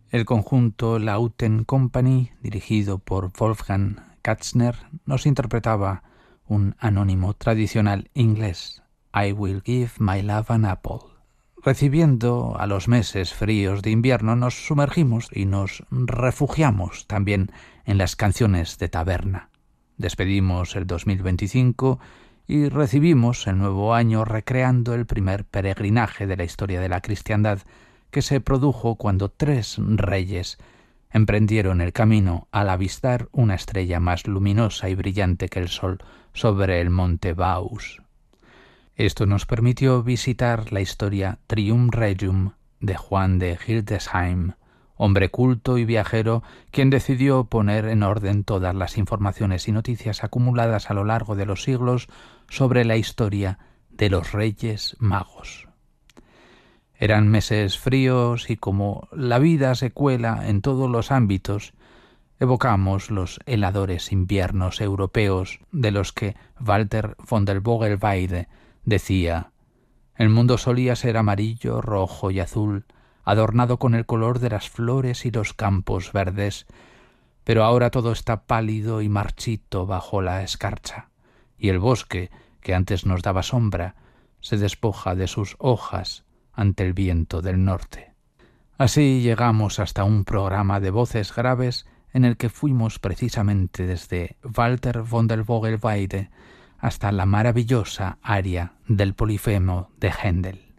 El conjunto Lauten Company, dirigido por Wolfgang Katzner, nos interpretaba un anónimo tradicional inglés, I Will Give My Love an Apple. Recibiendo a los meses fríos de invierno, nos sumergimos y nos refugiamos también en las canciones de taberna. Despedimos el 2025 y recibimos el nuevo año recreando el primer peregrinaje de la historia de la cristiandad, que se produjo cuando 3 reyes emprendieron el camino al avistar una estrella más luminosa y brillante que el sol sobre el monte Baus. Esto nos permitió visitar la historia Trium Regium de Juan de Hildesheim, hombre culto y viajero, quien decidió poner en orden todas las informaciones y noticias acumuladas a lo largo de los siglos sobre la historia de los Reyes Magos. Eran meses fríos y como la vida se cuela en todos los ámbitos, evocamos los heladores inviernos europeos de los que Walter von der Vogelweide decía: el mundo solía ser amarillo, rojo y azul, adornado con el color de las flores y los campos verdes, pero ahora todo está pálido y marchito bajo la escarcha, y el bosque, que antes nos daba sombra, se despoja de sus hojas ante el viento del norte. Así llegamos hasta un programa de voces graves en el que fuimos precisamente desde Walter von der Vogelweide hasta la maravillosa aria del Polifemo de Händel.